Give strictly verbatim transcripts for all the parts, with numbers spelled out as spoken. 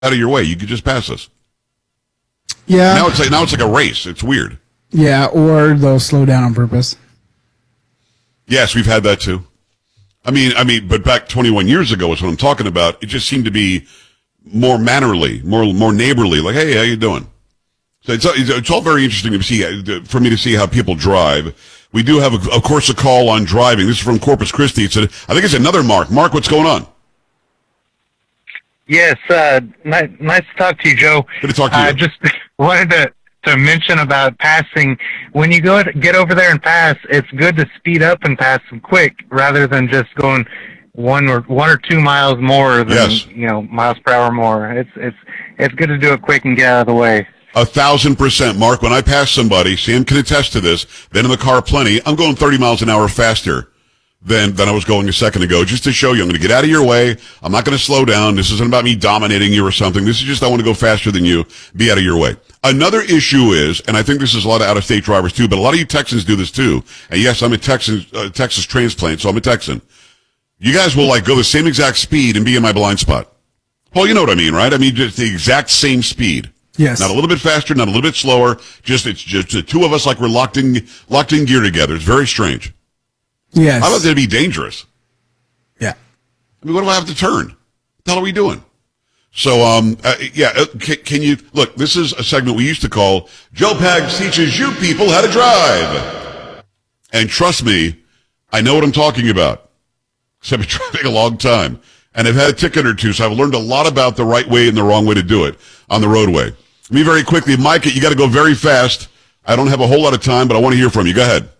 out of your way. You could just pass us. Yeah. Now it's like now it's like a race. It's weird. Yeah, or they'll slow down on purpose. Yes, we've had that too. I mean, I mean, but back twenty-one years ago is what I'm talking about. It just seemed to be more mannerly, more more neighborly. Like, hey, how you doing? So it's it's all very interesting to see for me to see how people drive. We do have, a, of course, a call on driving. This is from Corpus Christi. It's a, I think it's another Mark. Mark, what's going on? Yes, uh, nice, nice to talk to you, Joe. Good to talk to you. I just wanted to, to mention about passing. When you go to get over there and pass, it's good to speed up and pass them quick rather than just going one or one or two miles more than Yes. you know miles per hour more. It's it's it's good to do it quick and get out of the way. A thousand percent, Mark. When I pass somebody, Sam can attest to this. Been in the car plenty. I'm going thirty miles an hour faster than than I was going a second ago, just to show you. I'm going to get out of your way. I'm not going to slow down. This isn't about me dominating you or something. This is just I want to go faster than you. Be out of your way. Another issue is, and I think this is a lot of out-of-state drivers too, but a lot of you Texans do this too. And yes, I'm a Texan, uh, Texas transplant, so I'm a Texan. You guys will like go the same exact speed and be in my blind spot. Well, you know what I mean, right? I mean, just the exact same speed. Yes. Not a little bit faster, not a little bit slower. Just it's just the two of us like we're locked in locked in gear together. It's very strange. Yes. How about that to be dangerous? Yeah. I mean, what do I have to turn? What the hell are we doing? So, um, uh, yeah, uh, can, can you look? This is a segment we used to call Joe Pags teaches you people how to drive. And trust me, I know what I'm talking about. Because I've been driving a long time, and I've had a ticket or two, so I've learned a lot about the right way and the wrong way to do it on the roadway. Me very quickly, Micah, you got to go very fast. I don't have a whole lot of time, but I want to hear from you. Go ahead.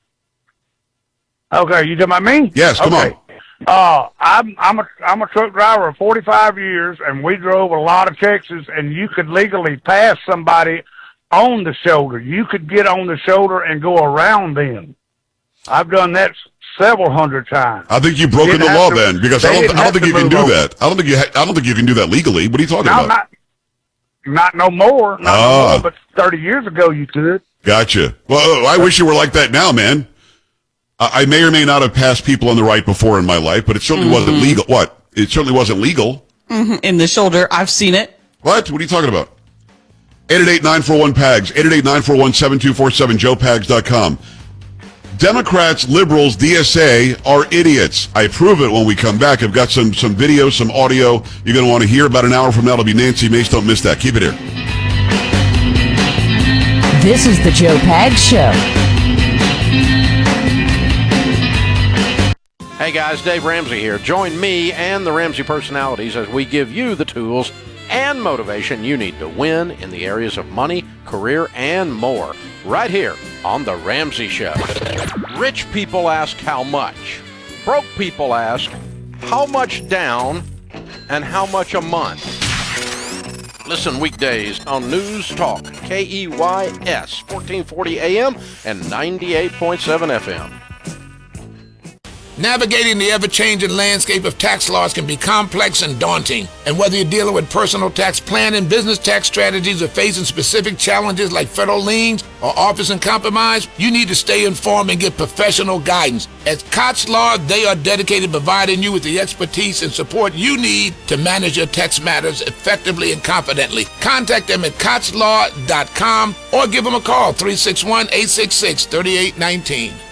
Okay, you talking about me? Yes, come okay. on. Uh, I'm I'm a I'm a truck driver of forty-five years, and we drove a lot of Texas, and you could legally pass somebody on the shoulder. You could get on the shoulder and go around them. I've done that several hundred times. I think you've broken Didn't the law have to- then, because they I don't didn't I don't have think to you can move do over. that. I don't think you ha- I don't think you can do that legally. What are you talking No, about? not not no more. Not Ah. no more, but thirty years ago you could. Gotcha. Well, I wish you were like that now, man. I, I may or may not have passed people on the right before in my life, but it certainly Mm-hmm. wasn't legal. What? It certainly wasn't legal. Mm-hmm. In the shoulder. I've seen it. What? What are you talking about? eight eight eight, nine four one, P A G S, eight eight eight, nine four one, seven two four seven, joe pags dot com. Democrats, liberals, D S A are idiots. I prove it when we come back. I've got some some video, some audio you're going to want to hear about an hour from now. It'll be Nancy Mace. Don't miss that. Keep it here. This is the Joe Pags Show. Hey guys, Dave Ramsey here. Join me and the Ramsey personalities as we give you the tools and motivation you need to win in the areas of money, career, and more. Right here on The Ramsey Show. Rich people ask how much. Broke people ask how much down and how much a month. Listen weekdays on News Talk, K E Y S, fourteen forty A M and ninety-eight point seven F M. Navigating the ever-changing landscape of tax laws can be complex and daunting. And whether you're dealing with personal tax planning, business tax strategies, or facing specific challenges like federal liens or office and compromise, you need to stay informed and get professional guidance. At Cox Law, they are dedicated to providing you with the expertise and support you need to manage your tax matters effectively and confidently. Contact them at cox law dot com or give them a call, three six one, eight six six, three eight one nine.